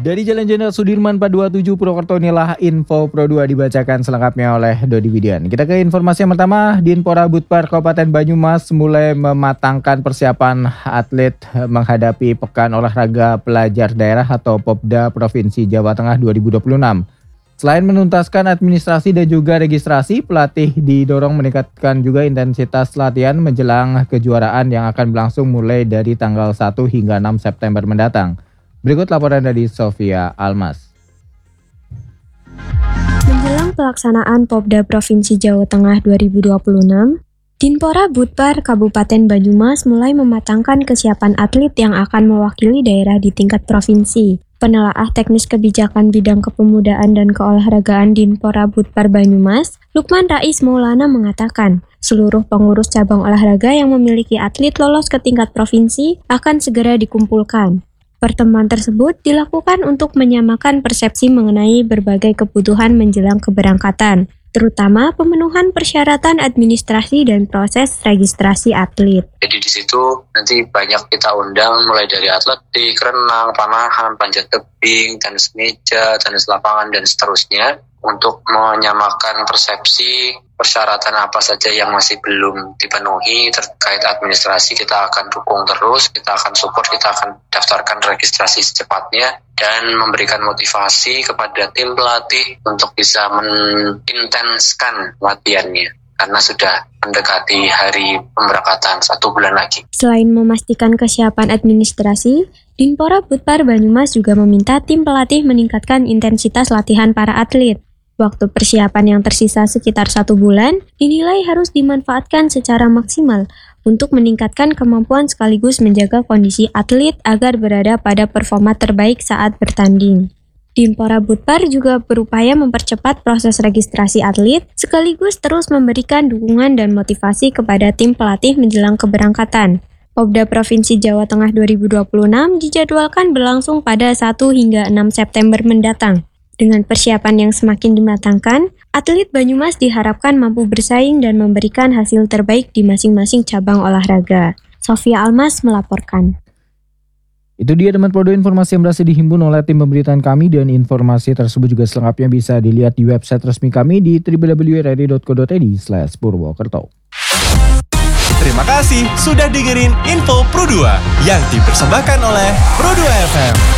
Dari Jalan Jenderal Sudirman 427 Purwokerto, inilah info Pro 2 dibacakan selengkapnya oleh Dodi Widian. Kita ke informasi yang pertama. Dinpora Budpar Kabupaten Banyumas mulai mematangkan persiapan atlet menghadapi Pekan Olahraga Pelajar Daerah atau Popda Provinsi Jawa Tengah 2026. Selain menuntaskan administrasi dan juga registrasi, pelatih didorong meningkatkan juga intensitas latihan menjelang kejuaraan yang akan berlangsung mulai dari tanggal 1 hingga 6 September mendatang. Berikut laporan dari Sofia Almas. Menjelang pelaksanaan Popda Provinsi Jawa Tengah 2026, Dinpora Budpar Kabupaten Banyumas mulai mematangkan kesiapan atlet yang akan mewakili daerah di tingkat provinsi. Penelaah teknis kebijakan bidang kepemudaan dan keolahragaan Dinpora Budpar Banyumas, Lukman Rais Maulana mengatakan, seluruh pengurus cabang olahraga yang memiliki atlet lolos ke tingkat provinsi akan segera dikumpulkan. Pertemuan tersebut dilakukan untuk menyamakan persepsi mengenai berbagai kebutuhan menjelang keberangkatan, terutama pemenuhan persyaratan administrasi dan proses registrasi atlet. Jadi di situ nanti banyak kita undang mulai dari atletik, renang, panahan, panjat tebing, tenis meja, tenis lapangan, dan seterusnya untuk menyamakan persepsi persyaratan apa saja yang masih belum dipenuhi terkait administrasi. Kita akan dukung terus, kita akan support, kita akan daftarkan registrasi secepatnya dan memberikan motivasi kepada tim pelatih untuk bisa mengintenskan latihannya karena sudah mendekati hari pemberangkatan 1 bulan lagi. Selain memastikan kesiapan administrasi, Dinpora Budpar Banyumas juga meminta tim pelatih meningkatkan intensitas latihan para atlet. Waktu persiapan yang tersisa sekitar 1 bulan dinilai harus dimanfaatkan secara maksimal untuk meningkatkan kemampuan sekaligus menjaga kondisi atlet agar berada pada performa terbaik saat bertanding. Dinpora Budpar juga berupaya mempercepat proses registrasi atlet sekaligus terus memberikan dukungan dan motivasi kepada tim pelatih menjelang keberangkatan. Popda Provinsi Jawa Tengah 2026 dijadwalkan berlangsung pada 1 hingga 6 September mendatang. Dengan persiapan yang semakin dimatangkan, atlet Banyumas diharapkan mampu bersaing dan memberikan hasil terbaik di masing-masing cabang olahraga. Sofia Almas melaporkan. Itu dia teman Pro2 informasi yang berhasil dihimpun oleh tim pemberitaan kami, dan informasi tersebut juga selengkapnya bisa dilihat di website resmi kami di www.rri.co.id/Purwokerto. Terima kasih sudah dengerin Info Pro 2 yang dipersembahkan oleh Pro 2 FM.